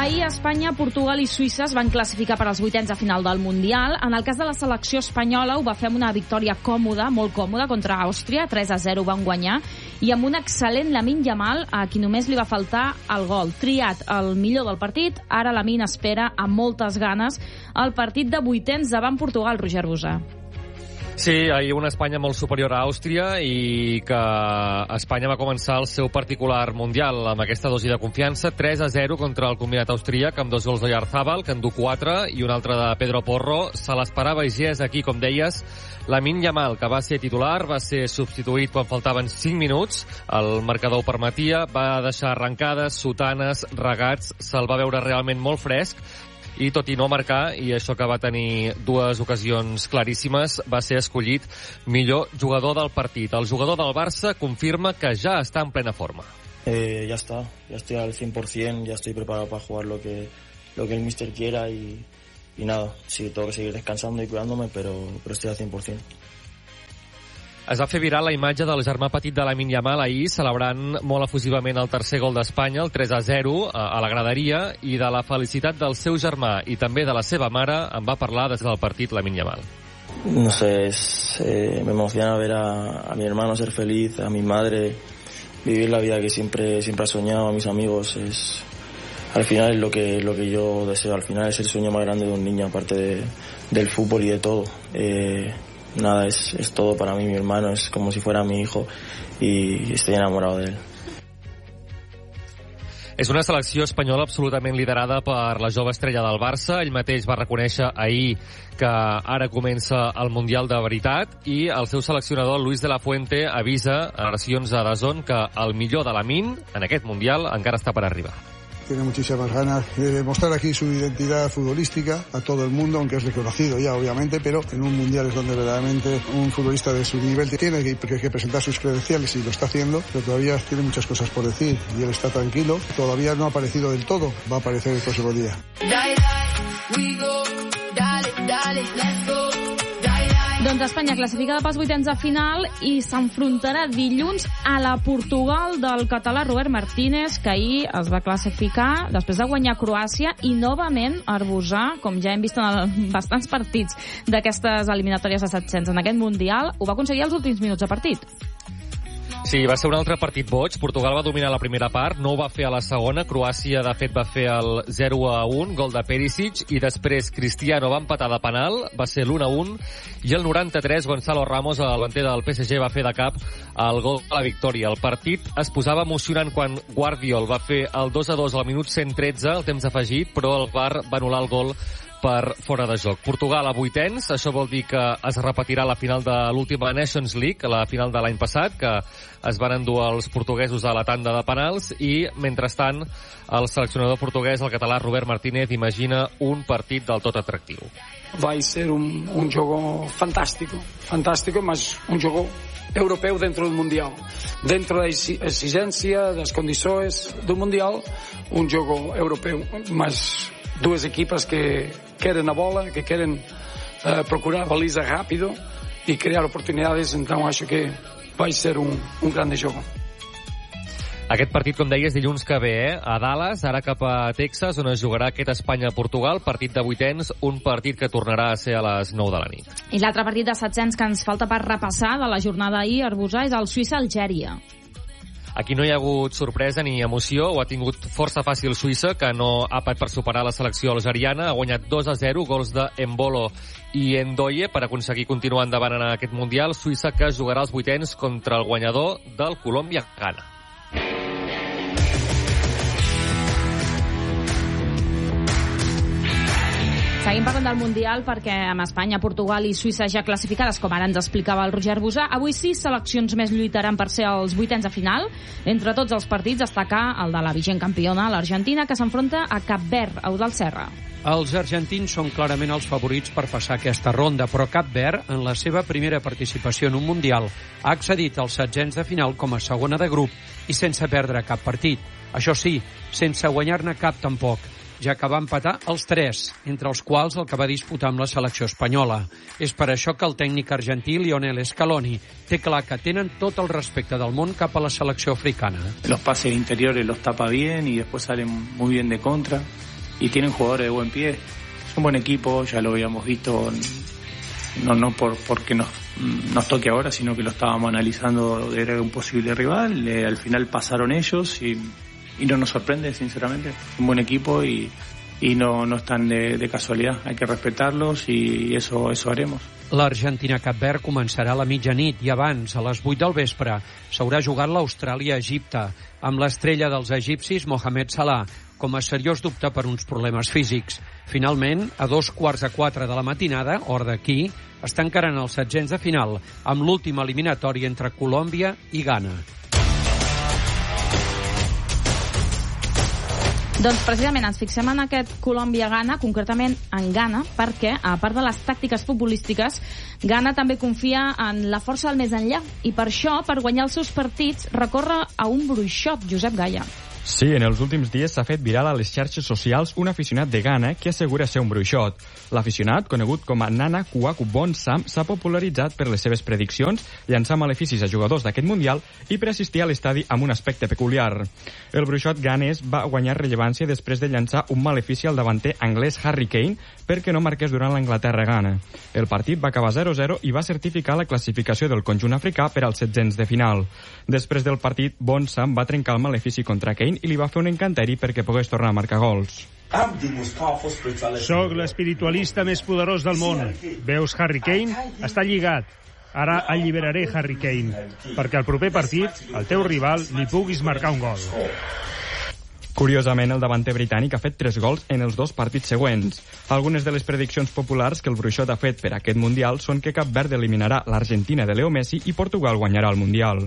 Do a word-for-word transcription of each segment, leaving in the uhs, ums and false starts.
Ahir Espanya, Portugal i Suïssa es van classificar per als vuitens de final del Mundial. En el cas de la selecció espanyola ho va fer amb una victòria còmoda, molt còmoda, contra Àustria. tres a zero van guanyar. I amb un excel·lent Lamine Yamal, a qui només li va faltar el gol. Triat el millor del partit, ara Lamine espera amb moltes ganes el partit de vuitens davant Portugal, Roger Busa. Sí, ahir una Espanya molt superior a Àustria i que Espanya va començar el seu particular mundial amb aquesta dosi de confiança. tres a zero contra el combinat austríac amb dos gols de Yarzábal, que en du quatre, i un altre de Pedro Porro. Se l'esperava i ja és aquí, com deies, Lamine Yamal, que va ser titular, va ser substituït quan faltaven cinc minuts. El marcador ho permetia, va deixar arrencades, sotanes, regats, se'l va veure realment molt fresc. I tot i no marcar, i això que va tenir dues ocasions claríssimes, va ser escollit millor jugador del partit. El jugador del Barça confirma que ja està en plena forma. Eh, ya está, ya estoy al cien por ciento, ya estoy preparado para jugar lo que, lo que el míster quiera y, y nada, sí, tengo que seguir descansando y cuidándome, pero, pero estoy al cien por ciento. Es va fer viral la imatge del germà petit de Lamine Yamal ahir, celebrant molt efusivament el tercer gol d'Espanya, el tres a zero, a la graderia, i de la felicitat del seu germà i també de la seva mare en va parlar des del partit Lamine Yamal. No sé, es, eh, me emociona ver a, a mi hermano ser feliz, a mi madre vivir la vida que siempre, siempre ha soñado, a mis amigos. Es, al final es lo que, lo que yo deseo, al final es el sueño más grande de un niño, aparte de, del fútbol y de todo. Eh, Nada, es, es todo para mí, mi hermano, es como si fuera mi hijo y estoy enamorado de él. És una selecció espanyola absolutament liderada per la jove estrella del Barça. Ell mateix va reconèixer ahir que ara comença el Mundial de veritat i el seu seleccionador, Luis de la Fuente, avisa a narracions a D A Z N que el millor de Lamine en aquest Mundial encara està per arribar. Tiene muchísimas ganas de demostrar aquí su identidad futbolística a todo el mundo, aunque es reconocido ya, obviamente, pero en un mundial es donde verdaderamente un futbolista de su nivel tiene que, que presentar sus credenciales y lo está haciendo, pero todavía tiene muchas cosas por decir y él está tranquilo. Todavía no ha aparecido del todo, va a aparecer el próximo día. Dale, dale, we go, dale, dale, let's go. Doncs Espanya classificada pels vuitens de final i s'enfrontarà dilluns a la Portugal del català Robert Martínez, que ahir es va classificar després de guanyar Croàcia i novament arbusar, com ja hem vist en bastants partits d'aquestes eliminatòries de set-cents en aquest Mundial, ho va aconseguir als últims minuts de partit. Sí, va ser un altre partit boig. Portugal va dominar la primera part, no ho va fer a la segona. Croàcia, de fet, va fer el zero a un, gol de Perisic, i després Cristiano va empatar de penal, va ser l'u a un, i el noranta-tres Gonzalo Ramos, el davanter del P S G, va fer de cap el gol de la victòria. El partit es posava emocionant quan Guardiol va fer el dos a dos al minut cent tretze, el temps afegit, però el V A R va anul·lar el gol per fora de joc. Portugal a vuitens, això vol dir que es repetirà la final de l'última Nations League, la final de l'any passat, que es van endur els portuguesos a la tanda de penals, i, mentrestant, el seleccionador portuguès, el català Robert Martínez, imagina un partit del tot atractiu. Vai ser un, un juego fantástico, fantástico, mas un juego europeu dentro do Mundial. Dentro da exigência, das condições do Mundial, un jogo europeu, mas duas equipas que querem a bola, que querem uh, procurar baliza rápido e criar oportunidades, então acho que vai ser un, un grande jogo. Aquest partit, com deies, dilluns que ve, eh? A Dallas, ara cap a Texas, on es jugarà aquest Espanya-Portugal, partit de vuitens, un partit que tornarà a ser a les nou de la nit. I l'altre partit de set-cents que ens falta per repassar de la jornada ahir, Arbusà, és el Suïssa-Algèria. Aquí no hi ha hagut sorpresa ni emoció, ho ha tingut força fàcil Suïssa, que no ha patit per superar la selecció algeriana, ha guanyat dos a zero, gols de Embolo i Ndoye per aconseguir continuar endavant en aquest Mundial. Suïssa que jugarà els vuitens contra el guanyador del Colòmbia-Ghana. Seguim parlant del Mundial perquè amb Espanya, Portugal i Suïssa ja classificades, com ara ens explicava el Roger Busa, avui sis seleccions més lluitaran per ser els vuitens de final. Entre tots els partits destacar el de la vigent campiona, l'Argentina, que s'enfronta a Cap Verd, a Eudald Serra. Els argentins són clarament els favorits per passar aquesta ronda, però Cap Verd, en la seva primera participació en un Mundial, ha accedit als setzents de final com a segona de grup i sense perdre cap partit. Això sí, sense guanyar-ne cap tampoc. ja que va empatar els tres, entre els quals el que va disputar amb la selecció espanyola. És per això que el tècnic argentí Lionel Scaloni té clar que tenen tot el respecte del món cap a la selecció africana. Los pases interiores los tapa bien y después salen muy bien de contra y tienen jugadores de buen pie. Es un buen equipo, ya lo habíamos visto, no, no por, porque nos, nos toque ahora, sino que lo estábamos analizando, era un posible rival, eh, al final pasaron ellos y, y no nos sorprende, sinceramente. Es un buen equipo y, y no, no están de, de casualidad, hay que respetarlos y eso, eso haremos. L'Argentina-Cap Verd començarà a la mitjanit i abans, a les vuit del vespre, s'haurà jugat l'Austràlia-Egipte, amb l'estrella dels egipcis Mohamed Salah, com a seriós dubte per uns problemes físics. Finalment, a dos quarts de quatre de la matinada, hora d'aquí, està encarant els setzents de final, amb l'última eliminatòria entre Colòmbia i Ghana. Doncs precisament ens fixem en aquest Colòmbia-Ghana, concretament en Ghana, perquè, a part de les tàctiques futbolístiques, Ghana també confia en la força del més enllà, i per això, per guanyar els seus partits, recorre a un bruixot, Josep Gaia. Sí, en els últims dies s'ha fet viral a les xarxes socials un aficionat de Ghana que assegura ser un bruixot. L'aficionat, conegut com a Nana Kwaku Bonsam, s'ha popularitzat per les seves prediccions, llançar maleficis a jugadors d'aquest Mundial i per assistir a l'estadi amb un aspecte peculiar. El bruixot ghanès va guanyar rellevància després de llançar un malefici al davanter anglès Harry Kane perquè no marqués durant l'Anglaterra-Ghana. El partit va acabar zero a zero i va certificar la classificació del conjunt africà per als setzents de final. Després del partit, Bonsam va trencar el malefici contra Kane i li va fer un encanteri perquè pogués tornar a marcar gols. Soc l'espiritualista més poderós del món. Veus Harry Kane? Està lligat. Ara alliberaré Harry Kane, perquè al proper partit, al teu rival, li puguis marcar un gol. Curiosament, el davanter britànic ha fet tres gols en els dos partits següents. Algunes de les prediccions populars que el bruixot ha fet per aquest Mundial són que Cap Verd eliminarà l'Argentina de Leo Messi i Portugal guanyarà el Mundial.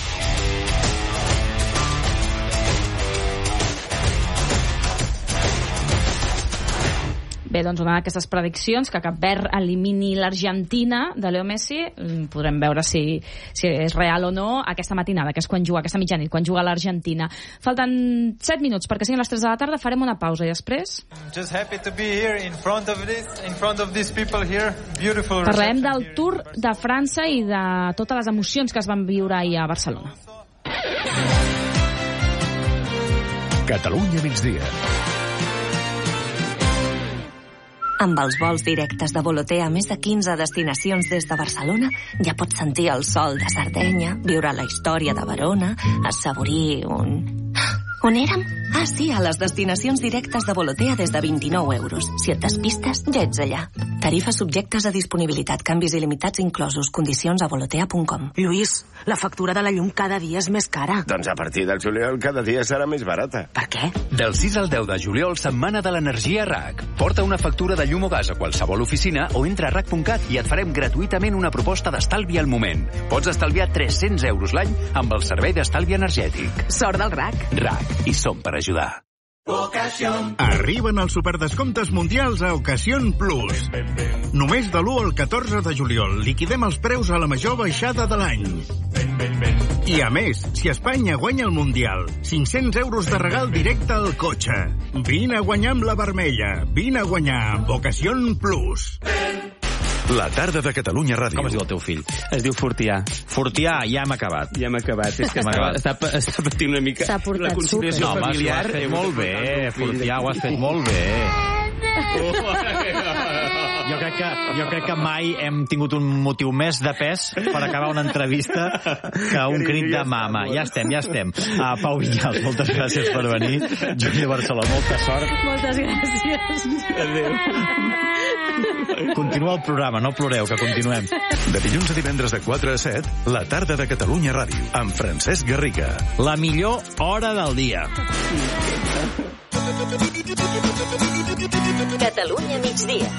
Bé, doncs una d'aquestes prediccions, que Cap Verd elimini l'Argentina de Leo Messi, podrem veure si, si és real o no aquesta matinada, que és quan juga, aquesta mitjanit, quan juga l'Argentina. Falten set minuts perquè siguin les tres de la tarda, farem una pausa i després... Just happy to be here in front of this, in front of these people here. Beautiful. Parlem del Tour de França i de totes les emocions que es van viure ahir a Barcelona. Catalunya migdia. Amb els vols directes de Volotea a més de quinze destinacions des de Barcelona, ja pots sentir el sol de Sardenya, viure la història de Verona, assaborir un... On érem? Ah, sí, a les destinacions directes de Volotea des de vint-i-nou euros. Si et despistes, ja ets allà. Tarifes subjectes a disponibilitat, canvis il·limitats inclosos, condicions a volotea punt com. Lluís, la factura de la llum cada dia és més cara. Doncs a partir del juliol cada dia serà més barata. Per què? Del sis al deu de juliol, setmana de l'energia R A C. Porta una factura de llum o gas a qualsevol oficina o entra a R A C punt cat i et farem gratuïtament una proposta d'estalvi al moment. Pots estalviar tres-cents euros l'any amb el servei d'estalvi energètic. Sort del R A C. R A C. I som per ajudar. Ocasión. Arriben els superdescomptes mundials a Ocasión Plus. Només de l'u al catorze de juliol liquidem els preus a la major baixada de l'any. I a més, si Espanya guanya el Mundial, cinc-cents euros de regal directe al cotxe. Vine a guanyar amb la vermella. Vine a guanyar amb Ocasión Plus. La tarda de Catalunya Ràdio. Com es diu el teu fill? Es diu Fortià. Fortià, ja hem acabat. Ja hem acabat. És que està, està, està patint una mica S'ha portat la conciliació super. familiar. No, has fet molt bé, Fortià, ho has fet molt bé. Jo crec, que, jo crec que mai hem tingut un motiu més de pes per acabar una entrevista que un crit de mama. Ja estem, ja estem. Uh, Pau Vinyals, moltes gràcies per venir. Júlia Barceló, molta sort. Moltes gràcies. Adéu. Continua el programa, no ploreu, que continuem. De dilluns a divendres de quatre a set, la tarda de Catalunya Ràdio, amb Francesc Garriga. La millor hora del dia. Catalunya migdia.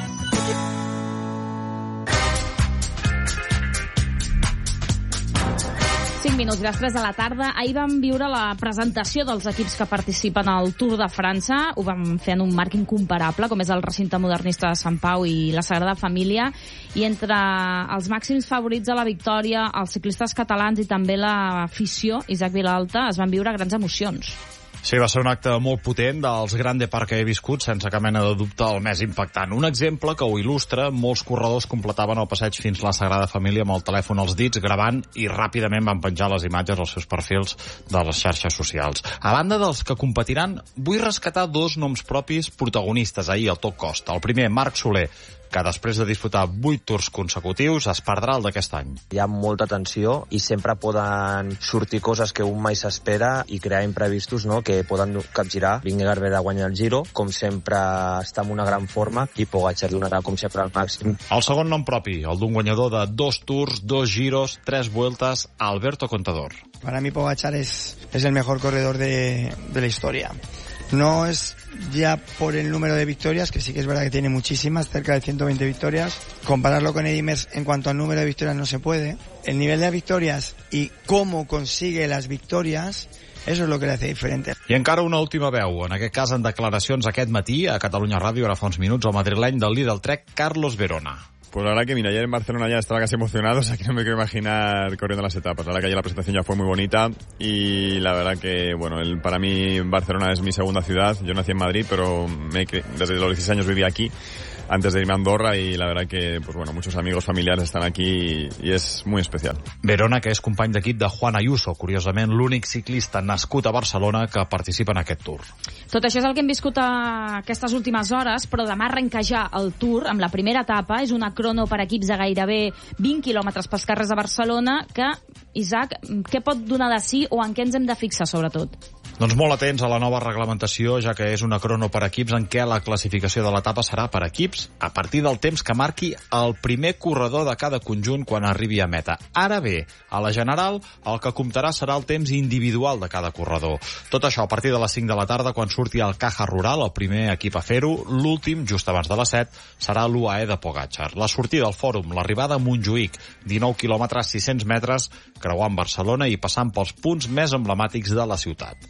cinc minuts després de la tarda. Ahir vam viure la presentació dels equips que participen al Tour de França. Ho vam fer en un marc incomparable, com és el recinte modernista de Sant Pau i la Sagrada Família. I entre els màxims favorits a la victòria, els ciclistes catalans i també l'afició, Isaac Vilalta, es van viure grans emocions. Sí, va ser un acte molt potent dels Grande Parc que he viscut, sense cap mena de dubte el més impactant. Un exemple que ho il·lustra, molts corredors completaven el passeig fins la Sagrada Família amb el telèfon als dits, gravant, i ràpidament van penjar les imatges als seus perfils de les xarxes socials. A banda dels que competiran, vull rescatar dos noms propis protagonistes ahir al top cost. El primer, Marc Soler, que després de disputar vuit tours consecutius es perdrà el d'aquest any. Hi ha molta tensió i sempre poden sortir coses que un mai s'espera i crear imprevistos, no?, que poden capgirar. Vingegaard ve de guanyar el Giro, com sempre està en una gran forma, i Pogačar donarà com sempre al màxim. El segon nom propi, el d'un guanyador de dos tours, dos giros, tres vueltas, Alberto Contador. Para mí Pogačar es, es el mejor corredor de, de la historia. No es ya por el número de victorias, que sí que es verdad que tiene muchísimas, cerca de ciento veinte victorias. Compararlo con Eddy Merckx en cuanto al número de victorias no se puede. El nivel de victorias y cómo consigue las victorias, eso es lo que le hace diferente. I encara una última veu, en aquest cas en declaracions aquest matí a Catalunya Ràdio, ara fa uns minuts, el madrileny del líder del Trek, Carlos Verona. Pues la verdad que, mira, ayer en Barcelona ya estaba casi emocionado, o sea que no me quiero imaginar corriendo las etapas. La verdad que ayer la presentación ya fue muy bonita y la verdad que, bueno, el, para mí Barcelona es mi segunda ciudad. Yo nací en Madrid, pero me, desde los dieciséis años viví aquí, antes de irme a Andorra, y la verdad que, pues bueno, muchos amigos familiares están aquí y, y es muy especial. Verona, que és company d'equip de Juan Ayuso, curiosament l'únic ciclista nascut a Barcelona que participa en aquest Tour. Tot això és el que hem viscut a aquestes últimes hores, però demà arrenca ja el Tour amb la primera etapa. És una crono per equips de gairebé vint quilòmetres pels carrers de Barcelona que, Isaac, què pot donar de sí o en què ens hem de fixar sobretot? Doncs molt atents a la nova reglamentació, ja que és una crono per equips en què la classificació de l'etapa serà per equips a partir del temps que marqui el primer corredor de cada conjunt quan arribi a meta. Ara bé, a la general, el que comptarà serà el temps individual de cada corredor. Tot això a partir de les cinc de la tarda, quan surti el Caja Rural, el primer equip a fer-ho. L'últim, just abans de les set, serà l'U A E de Pogačar. La sortida al Fòrum, l'arribada a Montjuïc, dinou quilòmetres, sis cents metres, creuant Barcelona i passant pels punts més emblemàtics de la ciutat.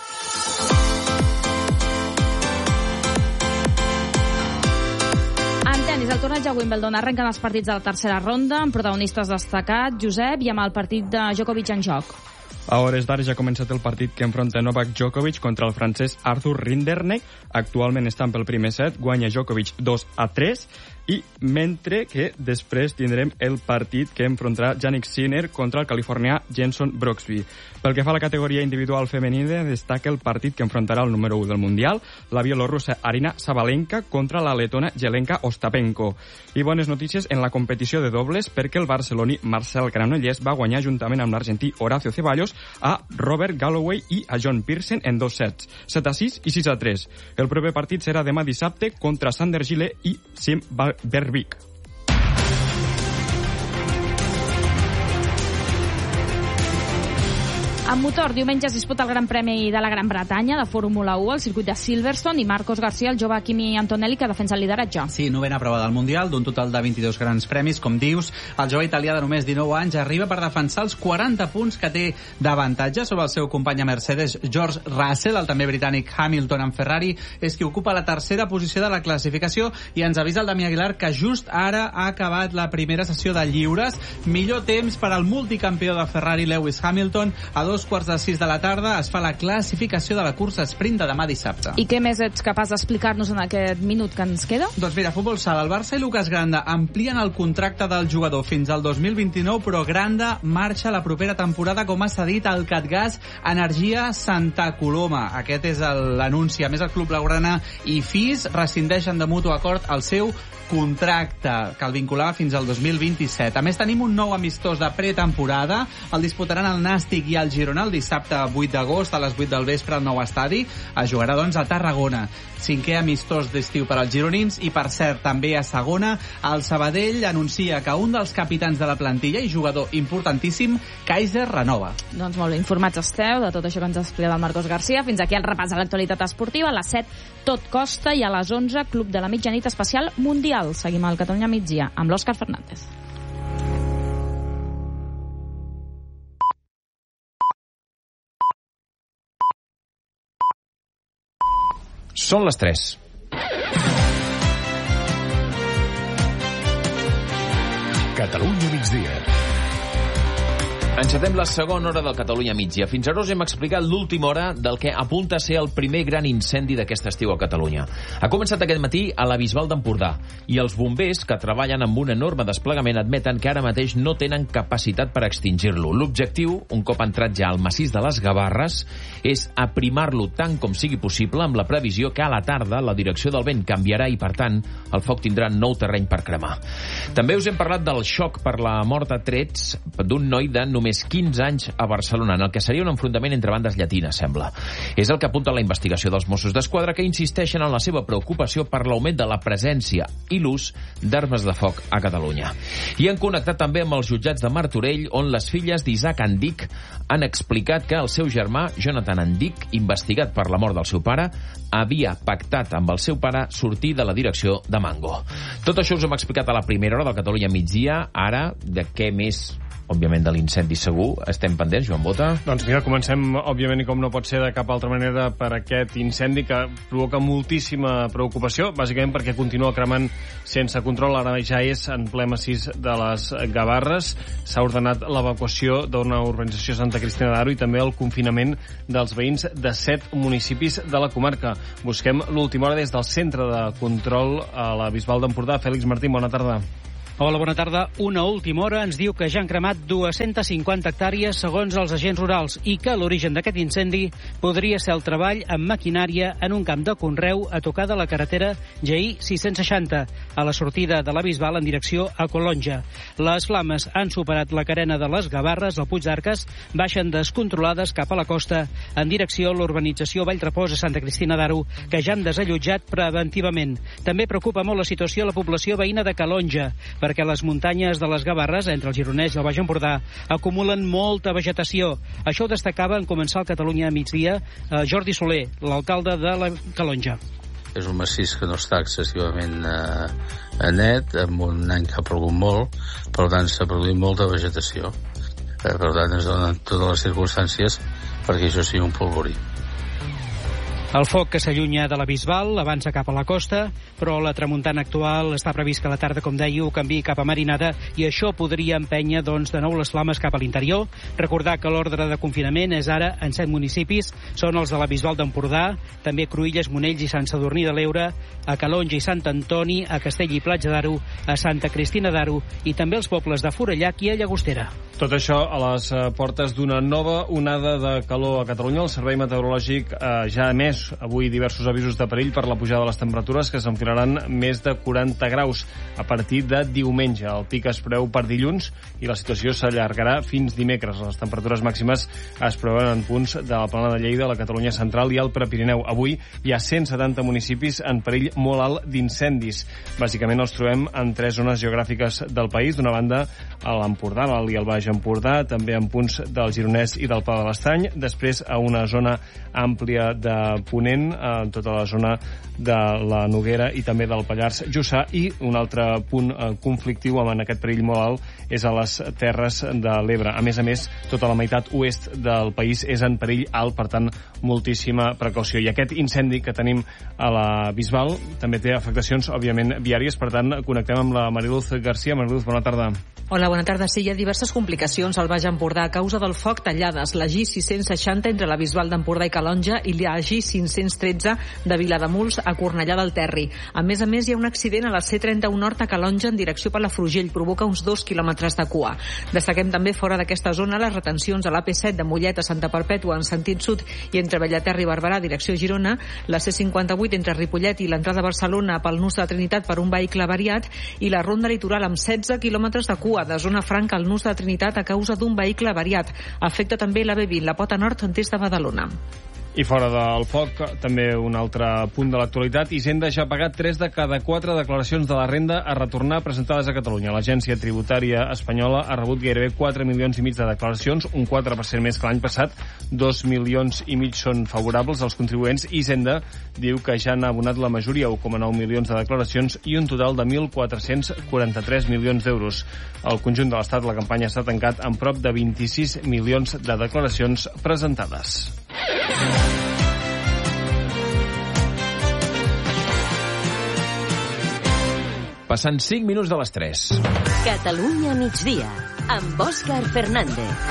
En tenis, el torneig de Wimbledon arrenquen els partits de la tercera ronda amb protagonistes destacats, Josep, i amb el partit de Djokovic en joc. A hores d'ara ja ha començat el partit que enfronta Novak Djokovic contra el francès Arthur Rinderknech. Actualment estan pel primer set, guanya Djokovic dos a tres, i mentre que després tindrem el partit que enfrontarà Jannik Sinner contra el californià Jenson Brooksby. Pel que fa a la categoria individual femenina, destaca el partit que enfrontarà el número u del Mundial, la bielorrussa Arina Sabalenka contra la letona Jelenka Ostapenko. I bones notícies en la competició de dobles, perquè el barceloní Marcel Granollers va guanyar juntament amb l'argentí Horacio Ceballos a Robert Galloway i a John Pearson en dos sets, set a sis i sis a tres. El proper partit serà demà dissabte contra Sander Gile i Sim Verbeek. En motor, diumenge es disputa el Gran Premi de la Gran Bretanya de Fórmula u al circuit de Silverstone i Marcos García, el jove Kimi Antonelli, que defensa el lideratge. Sí, novena prova del Mundial, d'un total de vint-i-dos grans premis, com dius. El jove italià de només dinou anys arriba per defensar els quaranta punts que té d'avantatge sobre el seu company a Mercedes, George Russell. El també britànic Hamilton en Ferrari és qui ocupa la tercera posició de la classificació, i ens avisa el Damià Aguilar que just ara ha acabat la primera sessió de lliures. Millor temps per al multicampió de Ferrari, Lewis Hamilton. A dos quarts de sis de la tarda es fa la classificació de la cursa sprint de demà dissabte. I què més ets capaç d'explicar-nos en aquest minut que ens queda? Doncs mira, futbol sala. El Barça i Lucas Granda amplien el contracte del jugador fins al dos mil vint-i-nou, però Granda marxa la propera temporada com ha cedit al Catgas Energia Santa Coloma. Aquest és l'anunci. A més, el club blaugrana i F I S rescindeixen de mutu acord el seu contracte, que el vinculava fins al dos mil vint-i-set. A més, tenim un nou amistós de pretemporada. El disputaran el Nàstic i el Girona el dissabte vuit d'agost a les vuit del vespre al nou estadi. Es jugarà, doncs, a Tarragona. Cinquè amistós d'estiu per als gironins, i, per cert, també a segona, el Sabadell anuncia que un dels capitans de la plantilla i jugador importantíssim, Kaiser, renova. Doncs molt bé, informats esteu de tot això que ens explica el Marcos García. Fins aquí el repàs de l'actualitat esportiva. A les set, Tot Costa, i a les onze, Club de la Mitjanit especial Mundial. Seguim al Catalunya Migdia amb l'Òscar Fernández. Són les tres. Catalunya migdia. Encetem la segona hora del Catalunya Migdia. Fins ara us hem explicat l'última hora del que apunta a ser el primer gran incendi d'aquest estiu a Catalunya. Ha començat aquest matí a la Bisbal d'Empordà i els bombers, que treballen amb un enorme desplegament, admeten que ara mateix no tenen capacitat per extingir-lo. L'objectiu, un cop entrat ja al massís de les Gavarres, és aprimar-lo tant com sigui possible, amb la previsió que a la tarda la direcció del vent canviarà i, per tant, el foc tindrà nou terreny per cremar. També us hem parlat del xoc per la mort a trets d'un noi de només quinze anys a Barcelona, en el que seria un enfrontament entre bandes llatines, sembla. És el que apunta la investigació dels Mossos d'Esquadra, que insisteixen en la seva preocupació per l'augment de la presència i l'ús d'armes de foc a Catalunya. I han connectat també amb els jutjats de Martorell, on les filles d'Isaac Andic han explicat que el seu germà, Jonathan Andic, investigat per la mort del seu pare, havia pactat amb el seu pare sortir de la direcció de Mango. Tot això us hem explicat a la primera hora del Catalunya Migdia. Ara, de què més? Òbviament de l'incendi segur. Estem pendents, Joan Bota? Doncs mira, comencem, òbviament, i com no pot ser de cap altra manera, per aquest incendi que provoca moltíssima preocupació, bàsicament perquè continua cremant sense control. Ara ja és en ple massís de les Gavarres. S'ha ordenat l'evacuació d'una urbanització Santa Cristina d'Aro i també el confinament dels veïns de set municipis de la comarca. Busquem l'última hora des del centre de control a la Bisbal d'Empordà. Fèlix Martín, bona tarda. Hola, bona tarda. Una última hora ens diu que ja han cremat dues-centes cinquanta hectàrees segons els agents rurals i que l'origen d'aquest incendi podria ser el treball amb maquinària en un camp de conreu a tocar de la carretera G I sis-cents seixanta, a la sortida de la Bisbal en direcció a Colonja. Les flames han superat la carena de les Gavarres, al Puig d'Arques, baixen descontrolades cap a la costa en direcció a l'urbanització Vallrepòs a Santa Cristina d'Aro, que ja han desallotjat preventivament. També preocupa molt la situació a la població veïna de Calonja, perquè les muntanyes de les Gavarres, entre el Gironès i el Baix Empordà, acumulen molta vegetació. Això ho destacava en començar el Catalunya a migdia eh, Jordi Soler, l'alcalde de la Calonja. És un massís que no està excessivament eh, net, en un any que ha plogut molt, per tant s'ha produït molta vegetació. Eh, per tant, es donen totes les circumstàncies perquè això sigui un polvorí. El foc que s'allunya de la Bisbal avança cap a la costa, però la tramuntana actual està previst que a la tarda, com dèieu, canviï cap a marinada i això podria empènyer doncs, de nou les flames cap a l'interior. Recordar que l'ordre de confinament és ara en set municipis, són els de la Bisbal d'Empordà, també Cruïlles, Monells i Sant Sadurní de l'Eure, a Calonja i Sant Antoni, a Castell i Platja d'Aro, a Santa Cristina d'Aro i també els pobles de Forallac i a Llagostera. Tot això a les portes d'una nova onada de calor a Catalunya. El Servei Meteorològic eh, ja ha emès avui diversos avisos de perill per la pujada de les temperatures que s'enfilaran més de quaranta graus a partir de diumenge. El pic es preveu per dilluns i la situació s'allargarà fins dimecres. Les temperatures màximes es preveuen en punts de la Plana de Lleida, la Catalunya Central i el Prepirineu. Avui hi ha cent setanta municipis en perill molt alt d'incendis. Bàsicament els trobem en tres zones geogràfiques del país. D'una banda, a l'Empordà, l'Alt i el Baix Empordà, també en punts del Gironès i del Pla de l'Estany. Després, a una zona àmplia de Ponent, en tota la zona de la Noguera i també del Pallars Jussà, i un altre punt eh, conflictiu amb aquest perill molt alt és a les Terres de l'Ebre. A més a més, tota la meitat oest del país és en perill alt, per tant, moltíssima precaució. I aquest incendi que tenim a la Bisbal també té afectacions, òbviament, viàries, per tant, connectem amb la Mariluz García. Mariluz, bona tarda. Hola, bona tarda. Sí, hi ha diverses complicacions al Baix Empordà a causa del foc tallades. La G I sis-cents seixanta entre la Bisbal d'Empordà i Calonja i la G I cinc-cents tretze de Vilademuls a Cornellà del Terri. A més a més, hi ha un accident a la C trenta-u Nord a Calonja en direcció Palafrugell. Provoca uns dos quilòmetres de cua. Destaquem també fora d'aquesta zona les retencions a l'A P set de Mollet a Santa Perpètua en sentit sud i entre Bellaterra i Barberà, direcció Girona, la C cinquanta-vuit entre Ripollet i l'entrada a Barcelona pel nus de la Trinitat per un vehicle avariat i la ronda litoral amb setze quilòmetres de cua de zona franca al nus de la Trinitat a causa d'un vehicle avariat. Afecta també la B vint, la Pota Nord, des de Badalona. I fora del foc, també un altre punt de l'actualitat. Hisenda ja ha pagat tres de cada quatre declaracions de la renda a retornar presentades a Catalunya. L'Agència Tributària Espanyola ha rebut gairebé quatre milions i mig de declaracions, un quatre per cent més que l'any passat. dos milions i mig són favorables als contribuents. Hisenda diu que ja n'ha abonat la majoria, un coma nou milions de declaracions i un total de mil quatre-cents quaranta-tres milions d'euros. Al conjunt de l'Estat, la campanya s'ha tancat amb prop de vint-i-sis milions de declaracions presentades. Passant cinc minuts de les tres. Catalunya migdia. amb Òscar Fernández.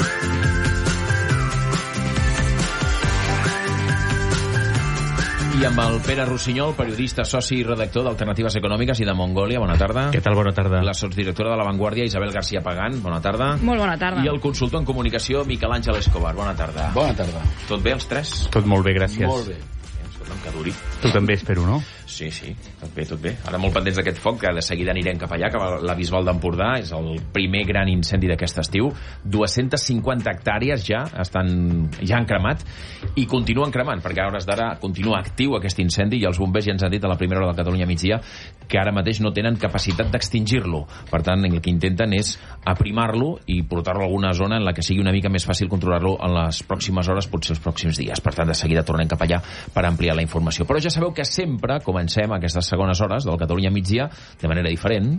I amb el Pere Rossinyol, periodista, soci i redactor d'Alternatives Econòmiques i de Mongòlia. Bona tarda. Què tal? Bona tarda. La sotsdirectora de La Vanguardia, Isabel García Pagán. Bona tarda. Molt bona tarda. I el consultor en comunicació, Miquel Àngel Escobar. Bona tarda. Bona tarda. Tot bé, els tres? Tot molt bé, gràcies. Molt bé. Escolta'm, que duri. Tu també, espero, no? Sí, sí, tot bé, tot bé. Ara molt pendents d'aquest foc, que de seguida anirem cap allà, cap a la Bisbal d'Empordà. És el primer gran incendi d'aquest estiu. dues-centes cinquanta hectàrees ja estan ja han cremat i continuen cremant, perquè a hores d'ara continua actiu aquest incendi i els bombers ja ens han dit a la primera hora de Catalunya migdia que ara mateix no tenen capacitat d'extingir-lo. Per tant, el que intenten és aprimar-lo i portar-lo a alguna zona en la que sigui una mica més fàcil controlar-lo en les pròximes hores, potser els pròxims dies. Per tant, de seguida tornem cap allà per ampliar la informació. Però ja sabeu que sempre comencem aquestes segones hores del Catalunya migdia de manera diferent.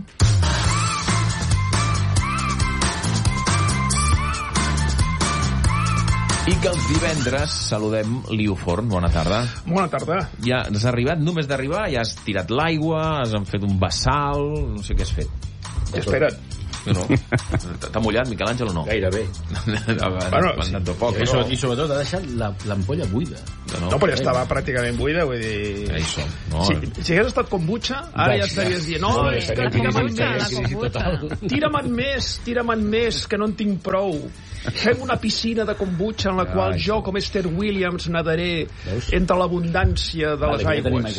I que els divendres saludem Liu Forn. Bona tarda. Bona tarda. Ja has arribat, només d'arribar, ja has tirat l'aigua, has fet un bassal, no sé què has fet. Espera't. No. T'ha mullat, Miquel Àngel, o no? Gairebé. Bueno, sí. Poc, I, so, I sobretot ha deixat l'ampolla buida. No, no, però ja estava pràcticament buida, vull dir... Això, no. Si, si hagués estat kombucha, ara ja estaries dient, no, és que tira'm més, tira'm més, tira'm més, que no en tinc prou. Fem una piscina de kombucha en la qual ah, jo, com Esther Williams, nadaré entre l'abundància de les aigües.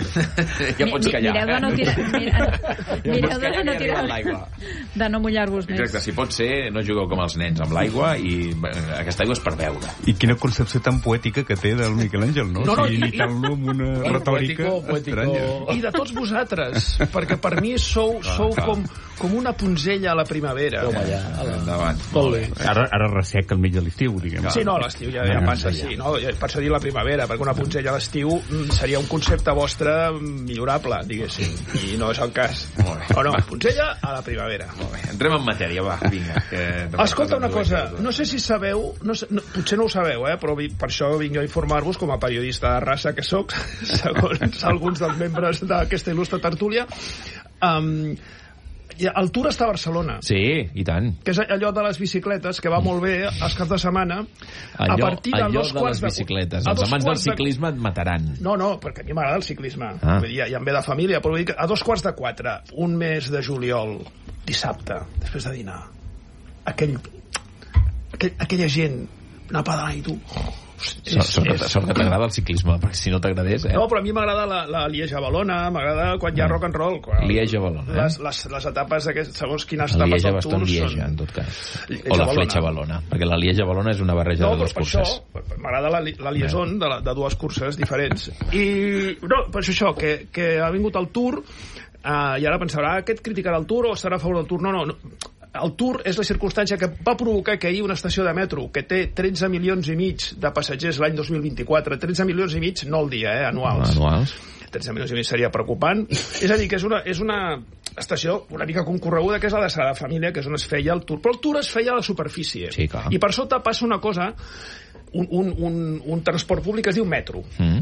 Ja pots callar. Mireu de no tirar... Mireu de no tirar... De no mullar-vos més. Exacte, si pot ser, no jugueu com els nens amb l'aigua i aquesta aigua és per beure. I quina concepció tan poètica que té del Miquel Àngel, no? No, no, sí, imitant-lo amb una retòrica estranya. I de tots vosaltres, perquè per mi sou, sou com, com una punzella a la primavera. Toma ja, endavant. Molt bé. Ara, ara ressec al mig de l'estiu, diguem. Sí, no, l'estiu ja, ja passa així, no? Passa a dir la primavera, perquè una punzella a l'estiu seria un concepte vostre millorable, diguéssim, i no és el cas. O no, punzella a la primavera. Molt bé, entrem en matèria, va, vinga. Que escolta una cosa, no sé si sabeu, no sé, no, potser no ho sabeu, eh, però vi, per això vinc jo a informar-vos com a periodista de raça que sóc, segons alguns dels membres d'aquesta il·lustre tertúlia. Um, el Tour està a Barcelona. Sí, i tant. Que és allò de les bicicletes, que va molt bé els caps de setmana. Allò, a partir de allò dos de les bicicletes. De... Els amants del ciclisme et mataran. No, no, perquè a mi m'agrada el ciclisme. Ah. Vull dir, ja, ja em ve de família, però vull dir que a dos quarts de quatre, un mes de juliol, dissabte, després de dinar, aquell, aquell, aquella gent anar pedalant i tu... Sort, sort, és... sort que t'agrada el ciclisme, perquè si no t'agradés, eh? No, però a mi m'agrada la, la Lieja-Valona, m'agrada quan hi ha rock and roll. Lieja-Valona, eh? Les, les, les etapes, aquest, segons quines etapes Lieja del Tour Lieja, són... en tot cas. O la Fletxa-Valona, perquè la Lieja-Valona és una barreja no, de dues curses. No, però m'agrada la, la liaison de, la, de dues curses diferents. I, no, per això, que, que ha vingut el Tour, eh, i ara pensarà, ah, aquest criticarà el Tour o estarà a favor del Tour? No, no, no. El Tour és la circumstància que va provocar que ahir una estació de metro que té tretze milions i mig de passatgers l'any dos mil vint-i-quatre, tretze milions i mig no al dia, eh, anuals. Anuals. tretze milions i mig seria preocupant. És a dir, que és una, és una estació una mica concorreguda, que és la de Sagrada Família, que és on es feia el Tour. Però el Tour es feia a la superfície. Sí, clar. I per sota passa una cosa, un, un, un, un transport públic que es diu metro. Mm.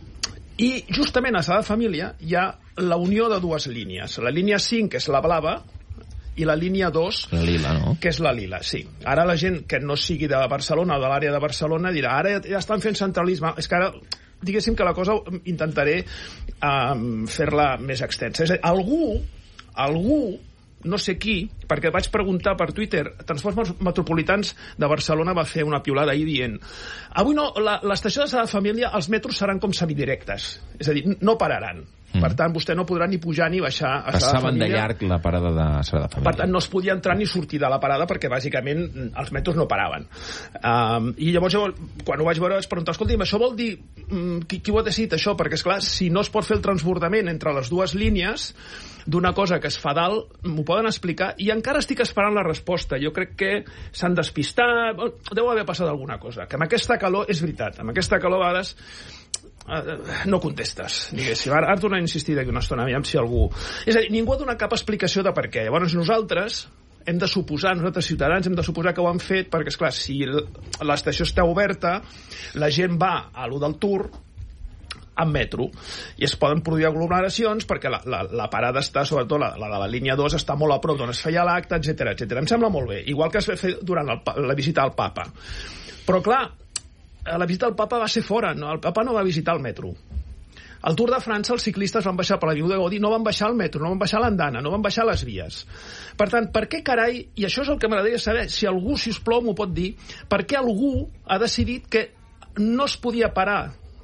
I justament a Sagrada Família hi ha la unió de dues línies. La línia cinc, que és la blava, i la línia dos, la lila, no? Que és la lila, sí. Ara la gent que no sigui de Barcelona o de l'àrea de Barcelona dirà, ara ja estan fent centralisme. És que ara, diguéssim que la cosa intentaré um, fer-la més extensa. És a dir, algú, algú, no sé qui, perquè vaig preguntar per Twitter, Transports Metropolitans de Barcelona va fer una piulada ahir dient, avui no, l'estació de Sagrada Família, els metros seran com semidirectes, és a dir, no pararan. Mm. Per tant, vostè no podrà ni pujar ni baixar a Sagrada Passaven Família. de llarg la parada de Sagrada Família. Per tant, no es podia entrar ni sortir de la parada perquè, bàsicament, els metros no paraven. Um, I llavors, jo, quan ho vaig veure, vaig preguntar, escolti'm, això vol dir... Um, qui, qui ho ha decidit, això? Perquè, esclar, si no es pot fer el transbordament entre les dues línies d'una cosa que es fa dalt, m'ho poden explicar, i encara estic esperant la resposta. Jo crec que s'han despistat, deu haver passat alguna cosa. Que amb aquesta calor, és veritat, amb aquesta calor a vegades no contestes, diguéssim. Ara, ara tornem a insistir d'aquí una estona, aviam si algú... És a dir, ningú ha donat cap explicació de per què. Llavors nosaltres hem de suposar, nosaltres ciutadans hem de suposar que ho han fet perquè, esclar, si l'estació està oberta, la gent va a lo del Tour, amb metro. I es poden produir aglomeracions perquè la, la, la parada està, sobretot la, la de la línia dos, està molt a prop d'on es feia l'acte, etcètera, etcètera. Em sembla molt bé, igual que es va fer durant el, la visita al papa. Però clar, la visita al papa va ser fora, no? El papa no va visitar el metro. Al Tour de França els ciclistes van baixar per l'Avinguda Gaudí, no van baixar al metro, no van baixar a l'andana, no van baixar a les vies. Per tant, per què carai, i això és el que m'agradaria saber, si algú, si us plou, m'ho pot dir, per què algú ha decidit que no es podia parar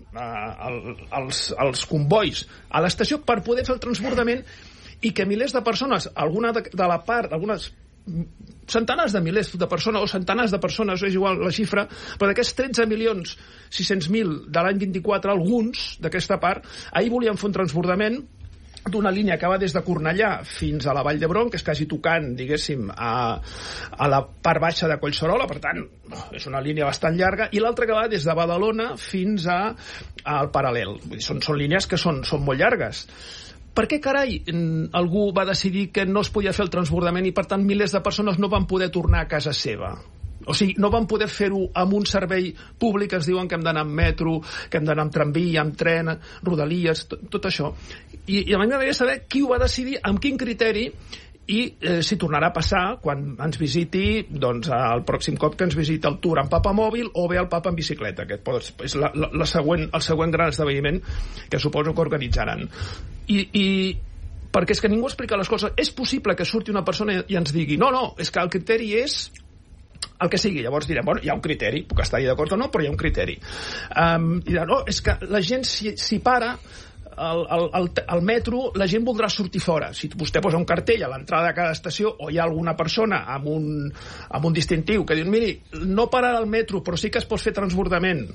eh, els, els convois a l'estació per poder fer el transbordament i que milers de persones, alguna de, de la part, algunes centenars de milers de persones o centenars de persones, és igual la xifra, però d'aquests tretze milions sis-cents mil de l'any vint-i-quatre, alguns d'aquesta part, ahir volien fer un transbordament d'una línia que va des de Cornellà fins a la Vall d'Hebron, que és quasi tocant, diguéssim, a, a la part baixa de Collserola, per tant, és una línia bastant llarga, i l'altra que va des de Badalona fins a, al Paral·lel. Vull dir, són, són línies que són, són molt llargues. Per què, carai, algú va decidir que no es podia fer el transbordament i, per tant, milers de persones no van poder tornar a casa seva? O sigui, no van poder fer-ho amb un servei públic que es diuen que hem d'anar amb metro, que hem d'anar amb tramvia, amb tren, rodalies, tot, tot això. I, i a mi m'agradaria saber qui ho va decidir, amb quin criteri, i eh, si tornarà a passar quan ens visiti, doncs, el pròxim cop que ens visita el Tour en papamòbil o bé el Papa en bicicleta. Aquest pot, és la, la, la següent, el següent gran esdeveniment que suposo que organitzaran. I, i perquè és que ningú explica les coses. És possible que surti una persona i ens digui no, no, és que el criteri és el que sigui. Llavors direm, bueno, hi ha un criteri, puc estar-hi d'acord o no, però hi ha un criteri. Um, i dirà, no, és que la gent s'hi, s'hi para al, al, al, al metro, la gent voldrà sortir fora. Si vostè posa un cartell a l'entrada de cada estació o hi ha alguna persona amb un, amb un distintiu que diu, miri, no pararà al metro, però sí que es pot fer transbordament.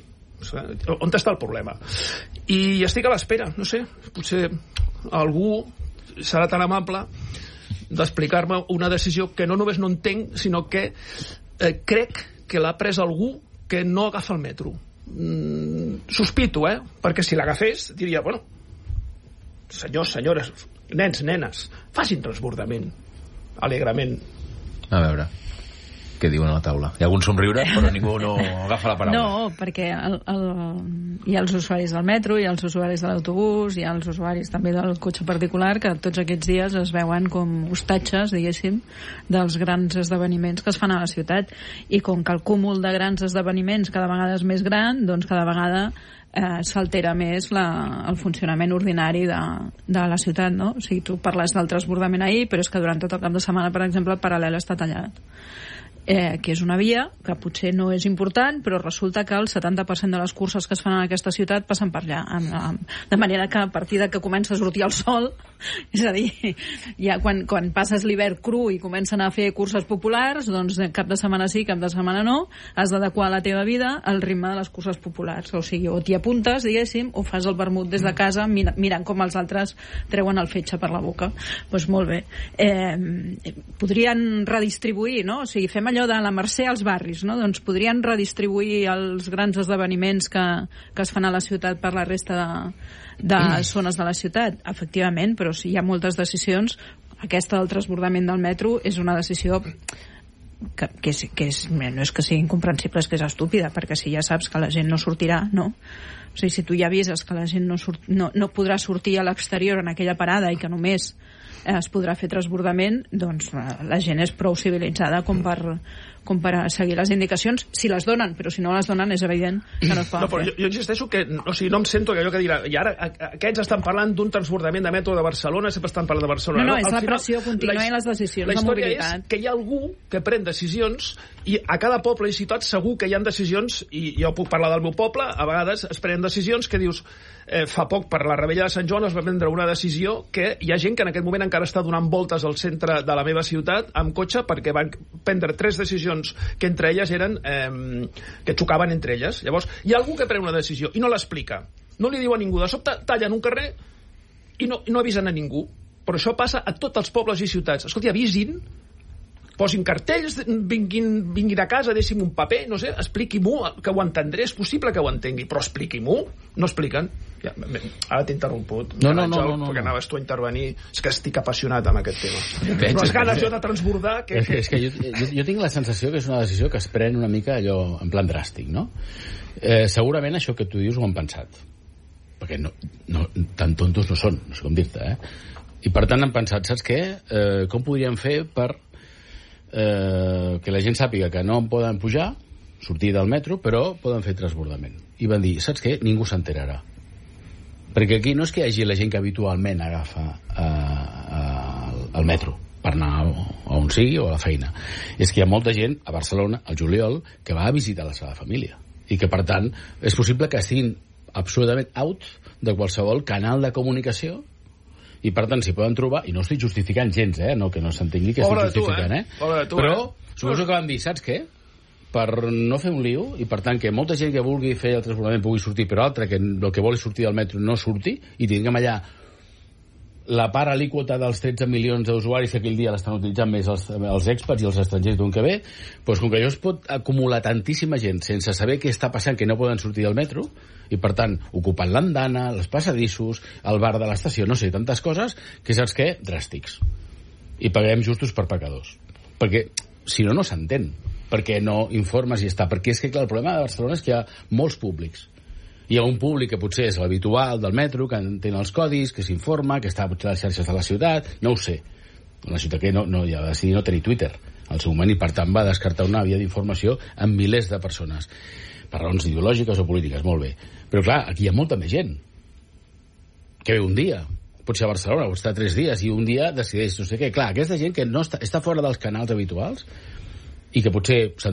On està el problema? I estic a l'espera, no sé, potser algú serà tan amable d'explicar-me una decisió que no només no entenc, sinó que eh, crec que l'ha pres algú que no agafa el metro. Mm, sospito, eh? Perquè si l'agafés diria, bueno, senyors, senyores, nens, nenes, facin transbordament alegrement. A veure, què diuen a la taula? Hi ha algun somriure, però ningú no agafa la paraula. No, perquè el, el, hi ha els usuaris del metro, hi ha els usuaris de l'autobús, hi ha els usuaris també del cotxe particular, que tots aquests dies es veuen com hostatges, diguéssim, dels grans esdeveniments que es fan a la ciutat. I com que el cúmul de grans esdeveniments cada vegada és més gran, doncs cada vegada eh, s'altera més la, el funcionament ordinari de, de la ciutat, no? O sigui, tu parles del transbordament ahir, però és que durant tot el cap de setmana, per exemple, el Paral·lel està tallat. Eh, que és una via que potser no és important, però resulta que el setanta per cent de les curses que es fan en aquesta ciutat passen per allà, amb, amb, de manera que a partir de que comença a sortir el sol, és a dir, ja quan, quan passes l'hivern cru i comencen a fer curses populars, doncs cap de setmana sí, cap de setmana no, has d'adequar la teva vida al ritme de les curses populars, o sigui, o t'hi apuntes, diguéssim, o fas el vermut des de casa mira, mirant com els altres treuen el fetge per la boca. Doncs pues molt bé. Eh, podrien redistribuir, no? O sigui, fem allò de la Mercè als barris, no? Doncs podrien redistribuir els grans esdeveniments que, que es fan a la ciutat per la resta de, de zones de la ciutat, efectivament, però si hi ha moltes decisions, aquesta del transbordament del metro és una decisió que, que, és, que és, no és que sigui incomprensible, és que és estúpida, perquè si ja saps que la gent no sortirà, no? O sigui, si tu ja avises que la gent no, surt, no, no podrà sortir a l'exterior en aquella parada i que només es podrà fer transbordament, doncs la gent és prou civilitzada com per, com per seguir les indicacions, si les donen, però si no les donen és evident que no es poden no, però fer. Jo, jo insisteixo que o sigui, no em sento que allò que dirà, i ara aquests estan parlant d'un transbordament de metro de Barcelona, sempre estan parlant de Barcelona. No, no, no? és Al la final, pressió contínua la, i les decisions de mobilitat. La història és que hi ha algú que pren decisions i a cada poble i ciutat segur que hi ha decisions, i jo puc parlar del meu poble, a vegades es prenen decisions que dius, eh, fa poc per la Rebella de Sant Joan es va prendre una decisió que hi ha gent que en aquest moment encara està donant voltes al centre de la meva ciutat amb cotxe perquè van prendre tres decisions que entre elles eren eh, que xocaven entre elles. Llavors, hi ha algú que pren una decisió i no l'explica, no li diu a ningú, de sobte tallen un carrer i no, no avisen a ningú, però això passa a tots els pobles i ciutats. Escolti, avisin, posin cartells, vinguin, vinguin a casa, deixi'm un paper, no sé, expliqui-m'ho, que ho entendré, és possible que ho entengui, però expliqui-m'ho, no expliquen. Ja, ara t'he interromput, no, no, no, no, no, perquè no. anaves tu a intervenir, és que estic apassionat amb aquest tema. Però les ganes jo de transbordar... Que... És que, és que jo, jo, jo tinc la sensació que és una decisió que es pren una mica allò en plan dràstic, no? Eh, segurament això que tu dius ho han pensat. perquè no, no, tan tontos no són, no sé com dir-te, eh? I per tant han pensat, saps què? Eh, com podríem fer per eh, que la gent sàpiga que no en poden pujar, sortir del metro, però poden fer transbordament. I van dir, saps què? Ningú s'enterarà. Perquè aquí no és que hi hagi la gent que habitualment agafa eh, eh, el metro per anar a on sigui o a la feina. És que hi ha molta gent a Barcelona, al juliol, que va a visitar la seva família. I que, per tant, és possible que estiguin absolutament out de qualsevol canal de comunicació i, per tant, s'hi poden trobar, i no estic justificant gens, eh? No, que no s'entengui que estic justificant, eh? Pobre tu, però eh? suposo que van dir, saps què? Per no fer un lío, i per tant que molta gent que vulgui fer el transbordament pugui sortir, però altra que el que vol és sortir del metro no surti, i tinguem allà la part alíquota dels tretze milions d'usuaris que aquell dia l'estan utilitzant més els, els expats i els estrangers d'un que ve, doncs com que allò es pot acumular tantíssima gent sense saber què està passant, que no poden sortir del metro, i per tant ocupant l'andana, els passadissos, el bar de l'estació, no sé, tantes coses, que saps què? Dràstics. I paguem justos per pecadors. Perquè si no, no s'entén. Perquè no informes i està. Perquè és que, clar, el problema de Barcelona és que hi ha molts públics. Hi ha un públic que potser és l'habitual del metro, que entén els codis, que s'informa, que està potser a les xarxes de la ciutat, no ho sé. La ciutat que no, no, ja va decidir no tenir Twitter al seu moment i per tant va descartar una via d'informació amb milers de persones. Per raons ideològiques o polítiques, molt bé. Però clar, aquí hi ha molta més gent que ve un dia, potser a Barcelona, o està tres dies, i un dia decideix no sé què. Clar, aquesta gent que no està, està fora dels canals habituals i que potser